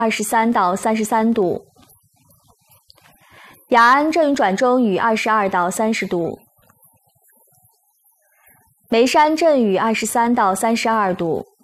23到33度。雅安阵雨转中雨22到30度。眉山阵雨23到32度。